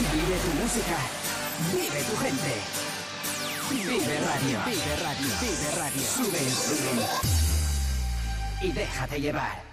Vive tu música. Vive tu gente. Vive Radio. Vive Radio. Vive Radio. Sube el volumen. Y déjate llevar.